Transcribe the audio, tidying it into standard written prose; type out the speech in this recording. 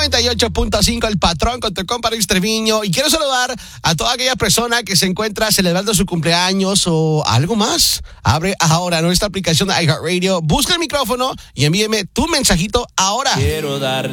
98.5 El Patrón con tu compa Luis Treviño. Y quiero saludar a toda aquella persona que se encuentra celebrando su cumpleaños o algo más. Abre ahora nuestra aplicación de iHeartRadio, busca el micrófono y envíeme tu mensajito ahora. Quiero darle